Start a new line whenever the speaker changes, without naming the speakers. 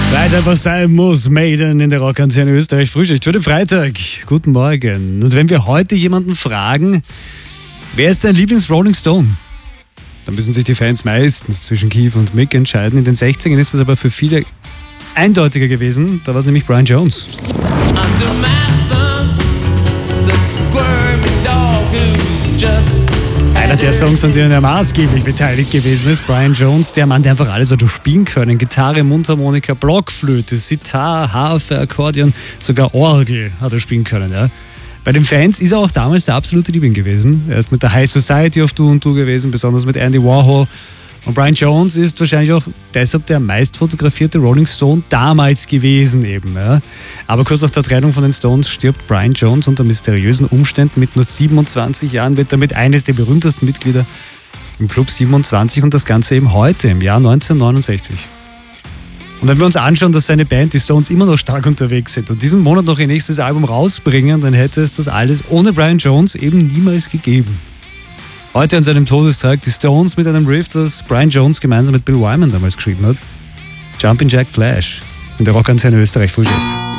Weil es einfach sein muss, Maiden in der Rockantenne Österreich Frühschicht für den Freitag. Guten Morgen. Und wenn wir heute jemanden fragen, wer ist dein Lieblings-Rolling Stone? Dann müssen sich die Fans meistens zwischen Keith und Mick entscheiden. In den 60ern ist das aber für viele eindeutiger gewesen. Da war es nämlich Brian Jones. Einer der Songs, an denen er maßgeblich beteiligt gewesen ist, Brian Jones, der Mann, der einfach alles hat spielen können. Gitarre, Mundharmonika, Blockflöte, Sitar, Harfe, Akkordeon, sogar Orgel hat er spielen können. Ja. Bei den Fans ist er auch damals der absolute Liebling gewesen. Er ist mit der High Society auf Tour und Tour gewesen, besonders mit Andy Warhol. Und Brian Jones ist wahrscheinlich auch deshalb der meist fotografierte Rolling Stone damals gewesen eben. Ja. Aber kurz nach der Trennung von den Stones stirbt Brian Jones unter mysteriösen Umständen. Mit nur 27 Jahren wird damit eines der berühmtesten Mitglieder im Club 27 und das Ganze eben heute, im Jahr 1969. Und wenn wir uns anschauen, dass seine Band, die Stones, immer noch stark unterwegs sind und diesen Monat noch ihr nächstes Album rausbringen, dann hätte es das alles ohne Brian Jones eben niemals gegeben. Heute an seinem Todestag die Stones mit einem Riff, das Brian Jones gemeinsam mit Bill Wyman damals geschrieben hat. Jumpin' Jack Flash in der Rockantenne Österreich Frühschicht.